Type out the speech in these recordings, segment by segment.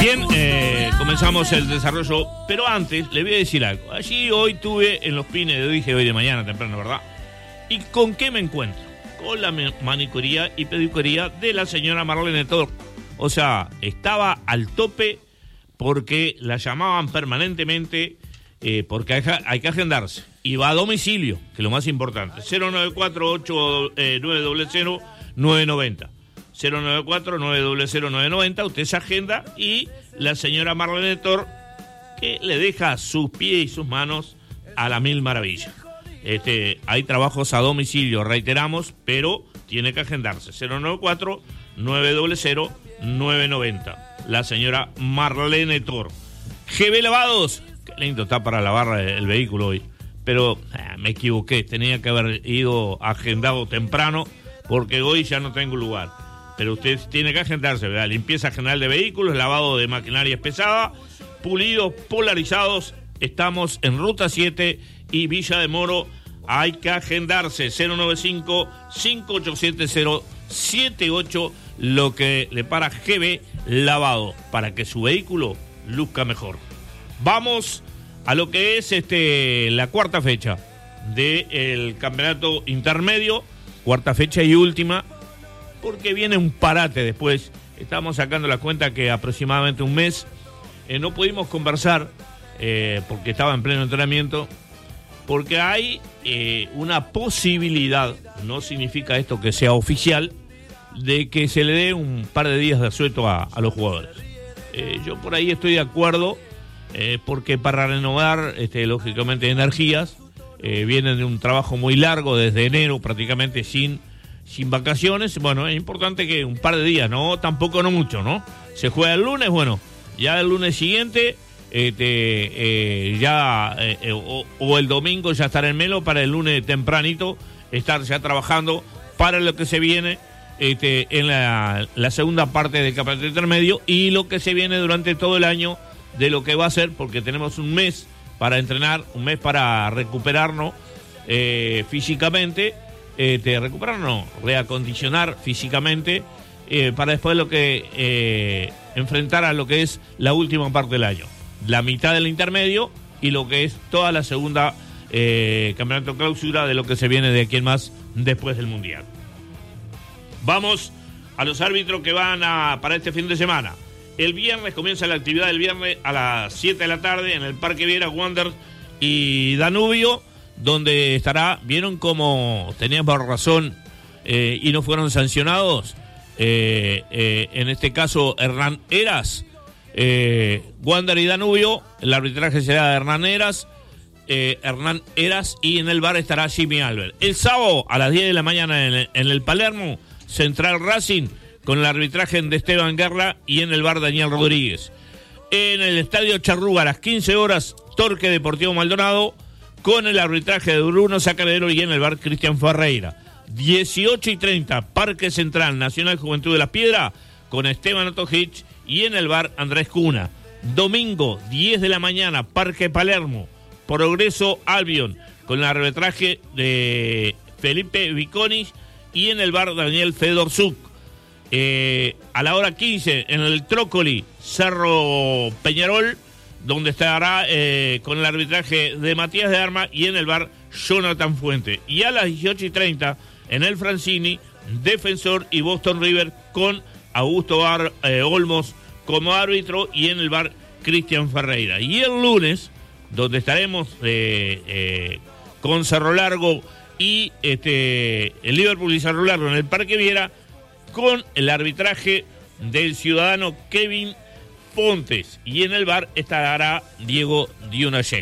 Bien, comenzamos el desarrollo, pero antes le voy a decir algo. Allí hoy tuve en Los Pines, dije hoy de mañana temprano, ¿verdad? ¿Y con qué me encuentro? Con la manicuría y pedicuría de la señora Marlene Tor. O sea, estaba al tope porque la llamaban permanentemente, porque hay que agendarse. Y va a domicilio, que es lo más importante. 094-890-990. 094-900-990. Usted se agenda y la señora Marlene Tor, que le deja sus pies y sus manos a la mil maravillas. Hay trabajos a domicilio, reiteramos, pero tiene que agendarse. 094-900-990. La señora Marlene Tor. GB Lavados. Qué lindo está para lavar el vehículo hoy. Pero me equivoqué. Tenía que haber ido agendado temprano porque hoy ya no tengo lugar. Pero usted tiene que agendarse, ¿verdad? Limpieza general de vehículos, lavado de maquinaria pesada, pulidos, polarizados. Estamos en Ruta 7 y Villa de Moro. Hay que agendarse. 095-5870-78. Lo que le para GB Lavado para que su vehículo luzca mejor. Vamos a lo que es la cuarta fecha del campeonato intermedio. Cuarta fecha y última, porque viene un parate después. Estamos sacando la cuenta que aproximadamente un mes no pudimos conversar porque estaba en pleno entrenamiento, porque hay una posibilidad, no significa esto que sea oficial, de que se le dé un par de días de asueto a los jugadores. Yo por ahí estoy de acuerdo, porque para renovar lógicamente energías, vienen de un trabajo muy largo desde enero, prácticamente sin vacaciones. Bueno, es importante que un par de días, no, tampoco no mucho, ¿no? Se juega el lunes, bueno, ya el lunes siguiente o el domingo ya estar en Melo para el lunes tempranito estar ya trabajando para lo que se viene en la segunda parte del campeonato intermedio y lo que se viene durante todo el año de lo que va a ser, porque tenemos un mes para entrenar, un mes para recuperarnos físicamente, reacondicionar físicamente, para después lo que enfrentar a lo que es la última parte del año, la mitad del intermedio y lo que es toda la segunda campeonato clausura de lo que se viene de aquí en más después del Mundial. Vamos a los árbitros que van para este fin de semana. El viernes comienza la actividad del viernes a las 7 de la tarde en el Parque Viera, Wander y Danubio, donde estará, ¿vieron cómo teníamos razón y no fueron sancionados? En este caso, Hernán Heras, Wander y Danubio, el arbitraje será de Hernán Heras, y en el bar estará Jimmy Albert. El sábado a las 10 de la mañana en el Palermo, Central Racing, con el arbitraje de Esteban Guerra y en el bar Daniel Rodríguez. En el Estadio Charrúa a las 15 horas, Torque Deportivo Maldonado, con el arbitraje de Bruno Sacanero y en el bar Cristian Ferreira. 18:30, Parque Central Nacional Juventud de la Piedra, con Esteban Otojich y en el bar Andrés Cuna. Domingo, 10 de la mañana, Parque Palermo, Progreso Albion, con el arbitraje de Felipe Viconis y en el bar Daniel Fedorzuk. A la hora 15 en el Trócoli, Cerro Peñarol, donde estará con el arbitraje de Matías de Arma y en el bar Jonathan Fuente. Y a las 18:30 en el Francini, Defensor y Boston River, con Augusto Olmos como árbitro y en el bar Cristian Ferreira. Y el lunes, donde estaremos con Cerro Largo y el Liverpool y Cerro Largo en el Parque Viera, con el arbitraje del ciudadano Kevin Fontes y en el bar estará Diego Dionacek.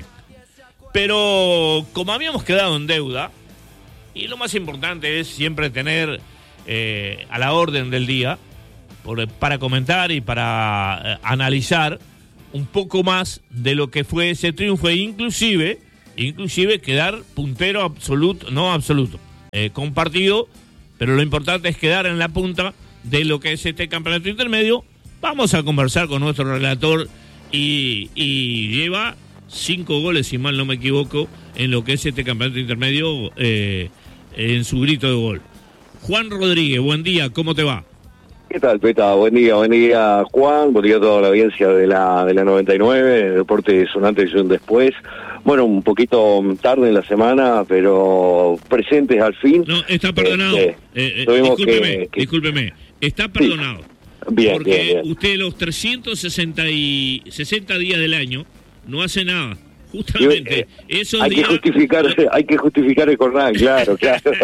Pero como habíamos quedado en deuda, y lo más importante es siempre tener a la orden del día para comentar y para analizar un poco más de lo que fue ese triunfo e inclusive quedar puntero absoluto, no absoluto, compartido, pero lo importante es quedar en la punta de lo que es este campeonato intermedio. Vamos a conversar con nuestro relator y lleva 5 goles, si mal no me equivoco, en lo que es este campeonato intermedio, en su grito de gol. Juan Rodríguez, buen día, ¿cómo te va? ¿Qué tal, Peta? Buen día Juan, buen día a toda la audiencia de la 99, Deporte Sonante y un después. Bueno, un poquito tarde en la semana, pero presentes al fin. No, está perdonado. Discúlpeme, está perdonado. Sí. Bien, porque bien. usted los 360 días del año no hace nada. Justamente, esos hay días... hay que justificar el jornal, claro.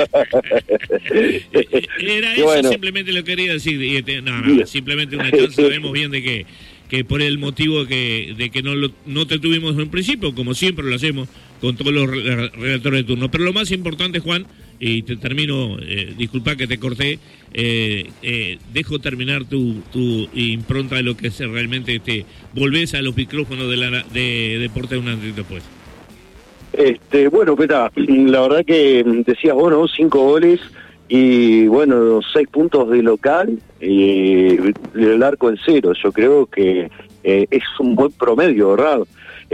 Era eso, bueno. Simplemente lo quería decir. No, simplemente una chance. Sabemos bien de que por el motivo de que no te tuvimos en un principio, como siempre lo hacemos con todos los redactores de turno. Pero lo más importante, Juan, y te termino, disculpa que te corté, dejo terminar tu impronta de lo que es realmente volvés a los micrófonos de Deporte de un antes y después. Bueno, Peta, la verdad que decías, bueno, 5 goles y bueno, 6 puntos de local y el arco en 0. Yo creo que es un buen promedio, ¿verdad?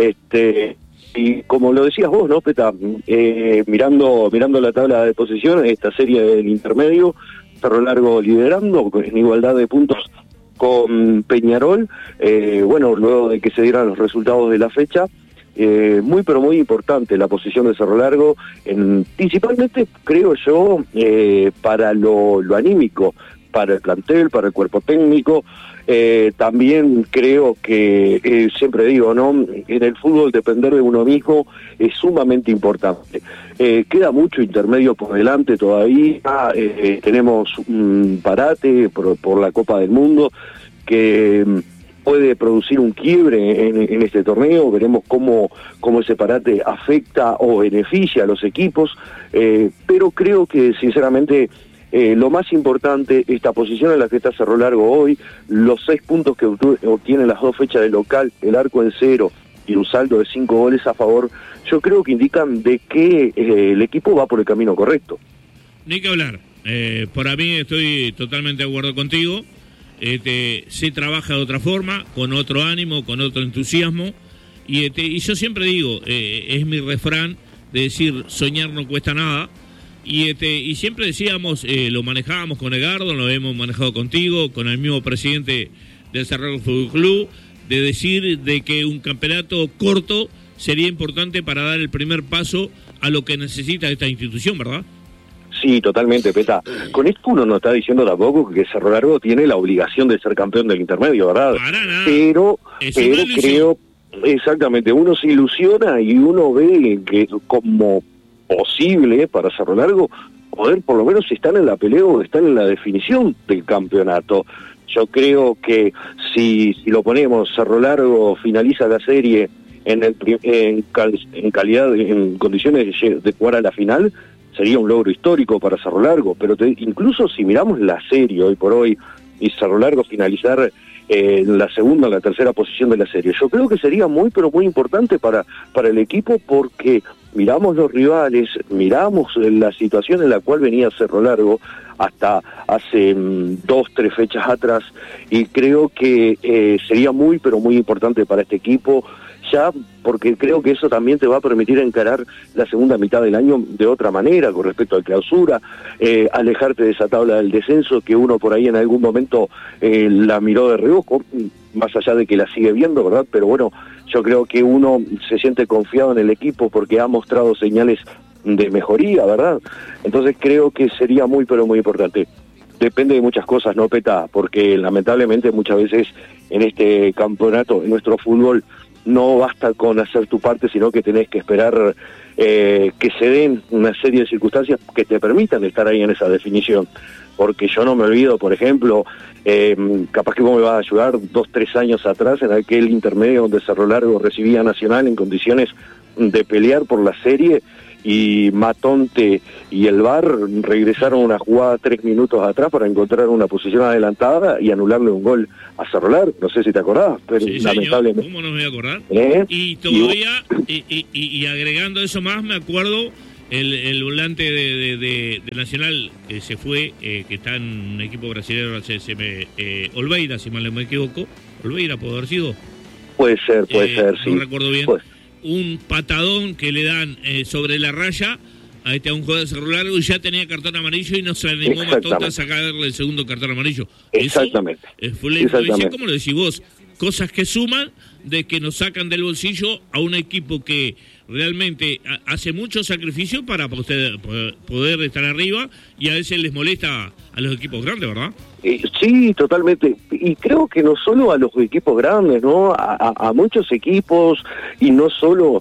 Y como lo decías vos, ¿no, Peta? Mirando la tabla de posiciones, esta serie del intermedio, Cerro Largo liderando en igualdad de puntos con Peñarol, bueno, luego de que se dieran los resultados de la fecha, muy pero muy importante la posición de Cerro Largo, principalmente creo yo para lo anímico, para el plantel, para el cuerpo técnico. También creo que, siempre digo, ¿no? En el fútbol depender de uno mismo es sumamente importante. Queda mucho intermedio por delante todavía, tenemos un parate por la Copa del Mundo que puede producir un quiebre en este torneo. Veremos cómo ese parate afecta o beneficia a los equipos, pero creo que sinceramente lo más importante, esta posición en la que está Cerro Largo hoy, los 6 puntos que obtienen las 2 fechas de local, el arco en 0 y un saldo de 5 goles a favor, yo creo que indican de que el equipo va por el camino correcto. Ni que hablar, para mí estoy totalmente de acuerdo contigo. Se trabaja de otra forma, con otro ánimo, con otro entusiasmo, y yo siempre digo, es mi refrán de decir, soñar no cuesta nada. Y siempre decíamos, lo manejábamos con Edgardo, lo hemos manejado contigo, con el mismo presidente del Cerro Largo Fútbol Club, de decir de que un campeonato corto sería importante para dar el primer paso a lo que necesita esta institución, ¿verdad? Sí, totalmente, Peta. Con esto uno no está diciendo tampoco que Cerro Largo tiene la obligación de ser campeón del intermedio, ¿verdad? Para nada. Pero creo, exactamente, uno se ilusiona y uno ve que como posible para Cerro Largo poder por lo menos estar en la pelea o estar en la definición del campeonato. Yo creo que si lo ponemos, Cerro Largo finaliza la serie en calidad, en condiciones de jugar a la final, sería un logro histórico para Cerro Largo, pero incluso si miramos la serie hoy por hoy y Cerro Largo finalizar en la segunda o la tercera posición de la serie, yo creo que sería muy pero muy importante para el equipo, porque miramos los rivales, miramos la situación en la cual venía Cerro Largo hasta hace 2-3 fechas atrás, y creo que sería muy pero muy importante para este equipo, ya porque creo que eso también te va a permitir encarar la segunda mitad del año de otra manera con respecto al clausura, alejarte de esa tabla del descenso que uno por ahí en algún momento la miró de reojo, más allá de que la sigue viendo, ¿verdad? Pero bueno, yo creo que uno se siente confiado en el equipo porque ha mostrado señales de mejoría, ¿verdad? Entonces creo que sería muy pero muy importante. Depende de muchas cosas, ¿no, Peta? Porque lamentablemente muchas veces en este campeonato, en nuestro fútbol, no basta con hacer tu parte, sino que tenés que esperar que se den una serie de circunstancias que te permitan estar ahí en esa definición. Porque yo no me olvido, por ejemplo, capaz que vos me vas a ayudar, 2-3 años atrás, en aquel intermedio donde Cerro Largo recibía a Nacional en condiciones de pelear por la serie, y Matonte y el VAR regresaron una jugada 3 minutos atrás para encontrar una posición adelantada y anularle un gol a Cerro Largo. No sé si te acordás, pero sí, lamentablemente. Señor, ¿cómo no me voy a acordar? Y todavía, y agregando eso más, me acuerdo el volante de Nacional que se fue, que está en un equipo brasileño, Olveira, si mal no me equivoco. Olveira, ¿puede haber sido? Puede ser, sí. No recuerdo bien. Pues. Un patadón que le dan sobre la raya a un jugador de Cerro Largo y ya tenía cartón amarillo y no se animó Matota a sacarle el segundo cartón amarillo. Exactamente. Eso fue la influencia, como lo decís vos, cosas que suman de que nos sacan del bolsillo a un equipo que realmente hace mucho sacrificio para poder estar arriba, y a veces les molesta a los equipos grandes, ¿verdad? Sí, totalmente. Y creo que no solo a los equipos grandes, ¿no? A muchos equipos, y no solo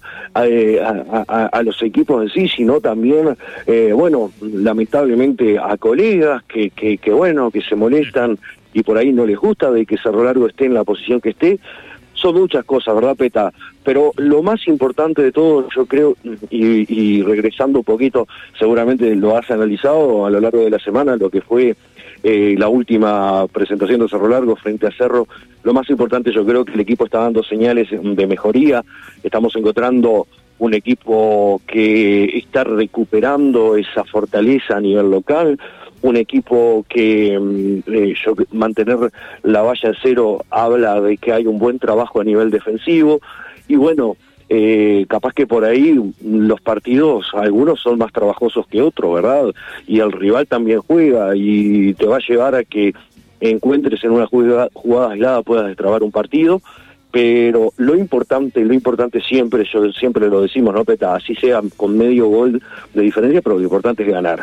a los equipos en sí, sino también, bueno, lamentablemente a colegas que se molestan y por ahí no les gusta de que Cerro Largo esté en la posición que esté. Son muchas cosas, ¿verdad, Peta? Pero lo más importante de todo, yo creo, y regresando un poquito, seguramente lo has analizado a lo largo de la semana, lo que fue la última presentación de Cerro Largo frente a Cerro. Lo más importante, yo creo que el equipo está dando señales de mejoría. Estamos encontrando un equipo que está recuperando esa fortaleza a nivel local, un equipo que mantener la valla en cero habla de que hay un buen trabajo a nivel defensivo, y bueno, capaz que por ahí los partidos, algunos son más trabajosos que otros, ¿verdad? Y el rival también juega y te va a llevar a que encuentres en una jugada aislada puedas destrabar un partido. Pero lo importante siempre lo decimos, ¿no, Peta? Así sea con medio gol de diferencia, pero lo importante es ganar.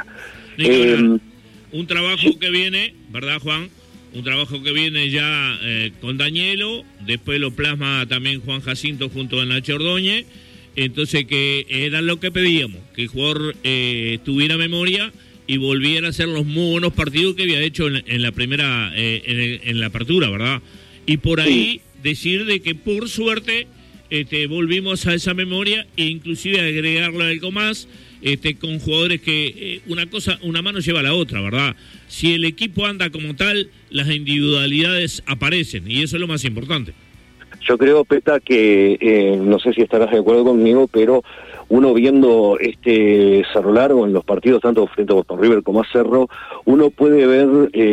Un trabajo que viene, ¿verdad, Juan? Un trabajo que viene ya con Danielo, después lo plasma también Juan Jacinto junto a Nacho Ordóñez, entonces que era lo que pedíamos, que el jugador tuviera memoria y volviera a hacer los muy buenos partidos que había hecho en la primera, en la apertura, ¿verdad? Y por ahí decir de que por suerte volvimos a esa memoria e inclusive agregarle algo más, con jugadores que una mano lleva a la otra, ¿verdad? Si el equipo anda como tal, las individualidades aparecen y eso es lo más importante. Yo creo, Peta, que no sé si estarás de acuerdo conmigo, pero uno viendo Cerro Largo en los partidos, tanto frente a Boston River como a Cerro, uno puede ver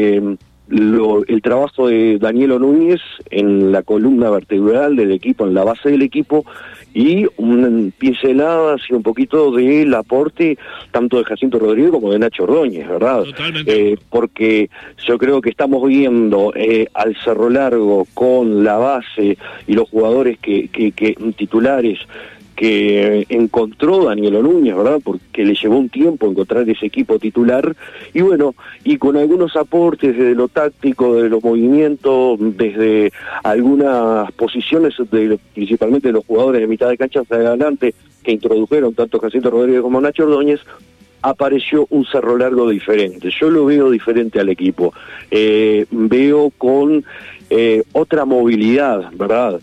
el trabajo de Danielo Núñez en la columna vertebral del equipo, en la base del equipo, y una pincelada, así un poquito del aporte tanto de Jacinto Rodríguez como de Nacho Ordóñez, ¿verdad? Totalmente. Porque yo creo que estamos viendo al Cerro Largo con la base y los jugadores que titulares que encontró Danielo Núñez, ¿verdad? Porque le llevó un tiempo encontrar ese equipo titular, y bueno, y con algunos aportes desde lo táctico, de los movimientos, desde algunas posiciones, principalmente de los jugadores de mitad de cancha hacia adelante, que introdujeron tanto Jacinto Rodríguez como Nacho Ordóñez, apareció un Cerro Largo diferente. Yo lo veo diferente al equipo. Veo con otra movilidad, ¿verdad?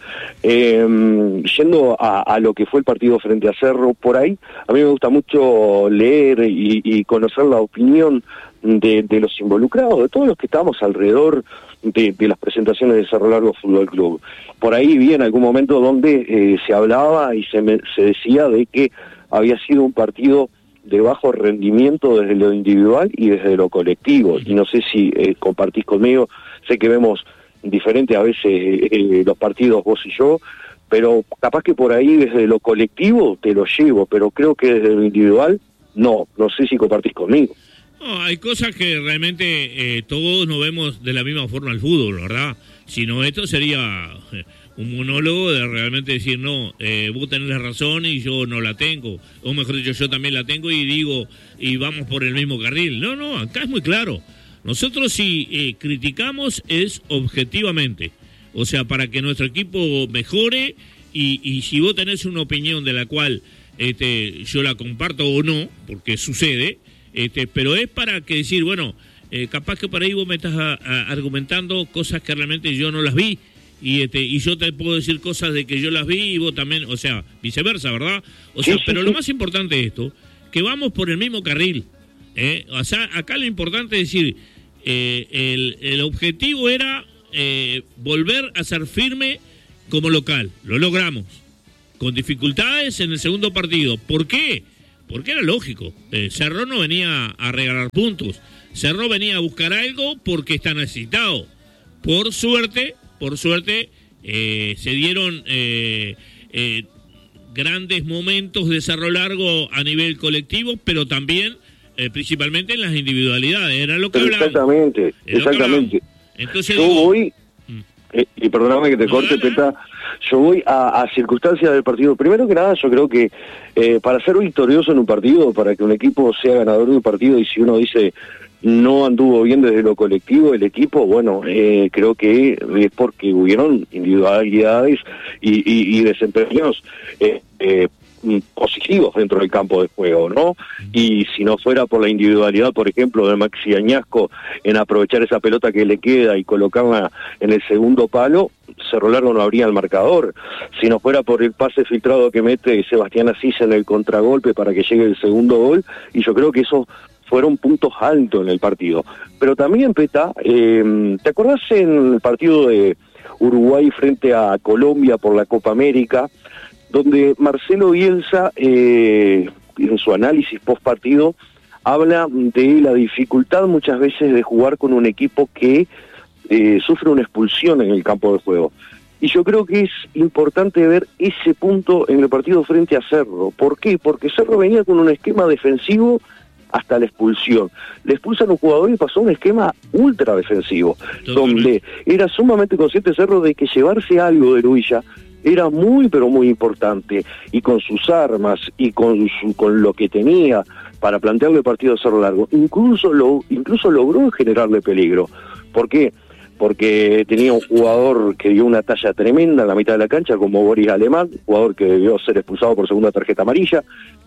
Yendo a lo que fue el partido frente a Cerro, por ahí, a mí me gusta mucho leer y conocer la opinión de los involucrados, de todos los que estamos alrededor de las presentaciones de Cerro Largo Fútbol Club. Por ahí vi en algún momento donde se hablaba y se decía de que había sido un partido de bajo rendimiento desde lo individual y desde lo colectivo, y no sé si compartís conmigo, sé que vemos diferente a veces los partidos vos y yo, pero capaz que por ahí desde lo colectivo te lo llevo, pero creo que desde lo individual no sé si compartís conmigo. No, hay cosas que realmente todos no vemos de la misma forma al fútbol, ¿verdad? Si no, esto sería un monólogo de realmente decir, no, vos tenés la razón y yo no la tengo, o mejor dicho, yo también la tengo y digo, y vamos por el mismo carril. No, acá es muy claro. Nosotros si criticamos es objetivamente, o sea, para que nuestro equipo mejore, y si vos tenés una opinión de la cual yo la comparto o no, porque sucede, pero es para que decir, bueno, capaz que por ahí vos me estás argumentando cosas que realmente yo no las vi, y yo te puedo decir cosas de que yo las vi y vos también, o sea, viceversa, ¿verdad? O sea, pero lo más importante de esto, que vamos por el mismo carril, o sea, acá lo importante es decir, el objetivo era volver a ser firme como local, lo logramos, con dificultades en el segundo partido. ¿Por qué? Porque era lógico, Cerro no venía a regalar puntos, Cerro venía a buscar algo porque está necesitado. Por suerte, se dieron grandes momentos de Cerro Largo a nivel colectivo, pero también principalmente en las individualidades, era lo que hablábamos. Exactamente. Entonces yo voy, y perdóname que te corte, Peta, yo voy a circunstancias del partido. Primero que nada, yo creo que para ser victorioso en un partido, para que un equipo sea ganador de un partido, y si uno dice no anduvo bien desde lo colectivo el equipo, bueno, creo que es porque hubieron individualidades y desempeños positivos dentro del campo de juego, ¿no? Y si no fuera por la individualidad, por ejemplo, de Maxi Añasco en aprovechar esa pelota que le queda y colocarla en el segundo palo, Cerro Largo no habría el marcador. Si no fuera por el pase filtrado que mete Sebastián Asís en el contragolpe para que llegue el segundo gol, y yo creo que eso fueron puntos altos en el partido. Pero también, Peta, ¿te acordás en el partido de Uruguay frente a Colombia por la Copa América, donde Marcelo Bielsa, en su análisis post partido, habla de la dificultad muchas veces de jugar con un equipo que sufre una expulsión en el campo de juego? Y yo creo que es importante ver ese punto en el partido frente a Cerro. ¿Por qué? Porque Cerro venía con un esquema defensivo hasta la expulsión. Le expulsan a un jugador y pasó a un esquema ultra defensivo, donde era sumamente consciente Cerro de que llevarse algo de Luilla era muy pero muy importante, y con sus armas y con lo que tenía para plantearle el partido a Cerro Largo, incluso logró generarle peligro. ¿Por qué? Porque tenía un jugador que dio una talla tremenda en la mitad de la cancha, como Boris Alemán, jugador que debió ser expulsado por segunda tarjeta amarilla.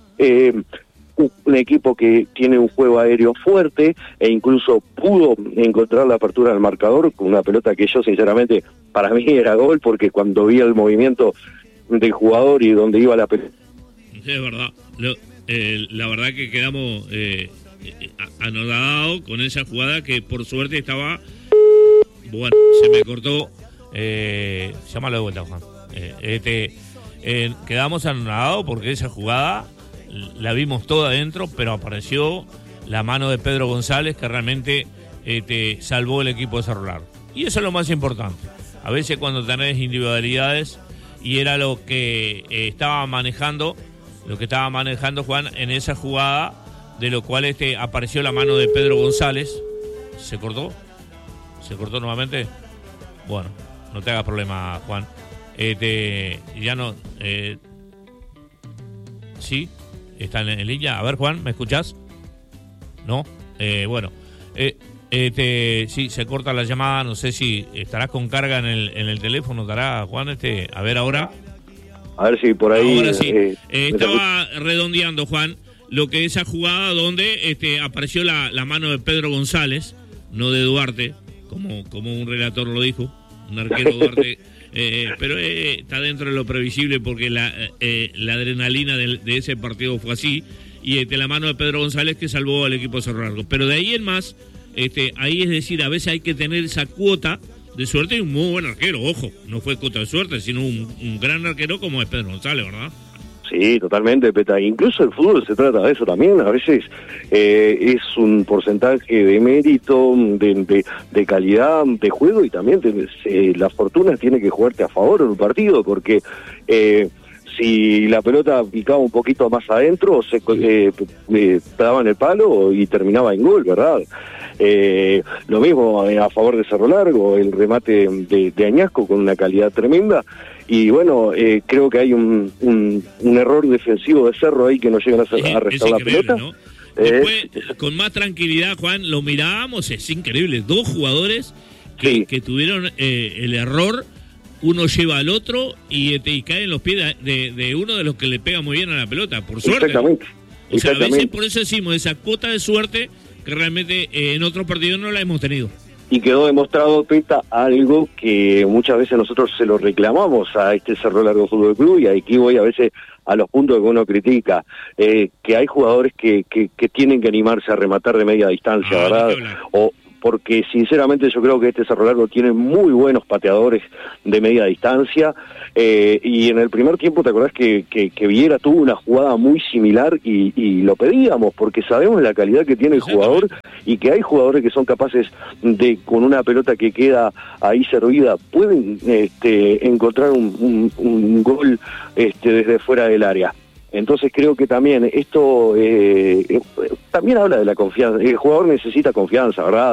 Un equipo que tiene un juego aéreo fuerte e incluso pudo encontrar la apertura del marcador con una pelota que yo sinceramente para mí era gol, porque cuando vi el movimiento del jugador y donde iba la pelota. Es verdad, la verdad que quedamos anodados con esa jugada que por suerte estaba, bueno, se me cortó, llámalo de vuelta, Juan. Quedamos anodados porque esa jugada la vimos toda adentro, pero apareció la mano de Pedro González que realmente salvó el equipo de Cerro Largo. Y eso es lo más importante. A veces cuando tenés individualidades, y era lo que estaba manejando Juan en esa jugada, de lo cual apareció la mano de Pedro González. ¿Se cortó? ¿Se cortó nuevamente? Bueno, no te hagas problema, Juan. Ya no... ¿Sí? ¿Está en línea? A ver, Juan, ¿me escuchás? ¿No? Bueno. Sí, se corta la llamada. No sé si estarás con carga en el teléfono. ¿Estará, Juan? A ver ahora. A ver si por ahí... Ahora sí. Estaba redondeando, Juan, lo que esa jugada donde apareció la mano de Pedro González, no de Duarte, como un relator lo dijo, un arquero Duarte... pero está dentro de lo previsible, porque la adrenalina de ese partido fue así, y la mano de Pedro González que salvó al equipo de Cerro Largo. Pero de ahí en más, ahí es decir, a veces hay que tener esa cuota de suerte, y un muy buen arquero, ojo, no fue cuota de suerte, sino un gran arquero como es Pedro González, ¿verdad? Sí, totalmente, Peta. Incluso el fútbol se trata de eso también. A veces es un porcentaje de mérito, de calidad de juego, y también la fortuna tiene que jugarte a favor en un partido, porque si la pelota picaba un poquito más adentro, se daba en el palo y terminaba en gol, ¿verdad? Lo mismo a favor de Cerro Largo, el remate de Añasco con una calidad tremenda. Y bueno, creo que hay un error defensivo de Cerro ahí que no llegan a restar la pelota. ¿No? Después, con más tranquilidad, Juan, lo mirábamos, es increíble. Dos jugadores que tuvieron el error, uno lleva al otro y cae en los pies de uno de los que le pega muy bien a la pelota, por suerte. Exactamente. ¿No? O sea, a veces por eso decimos, esa cuota de suerte que realmente en otros partidos no la hemos tenido. Y quedó demostrado, Peta, algo que muchas veces nosotros se lo reclamamos a Cerro Largo Fútbol Club, y aquí voy a veces a los puntos que uno critica, que hay jugadores que tienen que animarse a rematar de media distancia, ¿verdad? porque sinceramente yo creo que este Cerro Largo tiene muy buenos pateadores de media distancia, y en el primer tiempo te acordás que Viera tuvo una jugada muy similar y lo pedíamos, porque sabemos la calidad que tiene el jugador y que hay jugadores que son capaces de, con una pelota que queda ahí servida, pueden encontrar un gol desde fuera del área. Entonces creo que también esto también habla de la confianza. El jugador necesita confianza, ¿verdad?